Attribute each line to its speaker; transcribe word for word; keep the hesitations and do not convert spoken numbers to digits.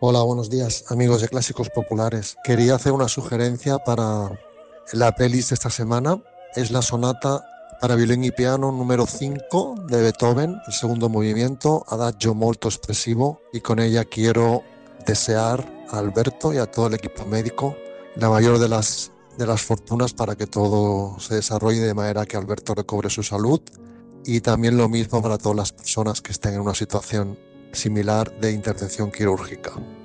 Speaker 1: Hola, buenos días, amigos de Clásicos Populares. Quería hacer una sugerencia para la playlist de esta semana. Es la sonata para violín y piano número cinco de Beethoven, el segundo movimiento, Adagio molto espressivo, y con ella quiero desear a Alberto y a todo el equipo médico la mayor de las, de las fortunas para que todo se desarrolle de manera que Alberto recobre su salud, y también lo mismo para todas las personas que estén en una situación similar de intervención quirúrgica.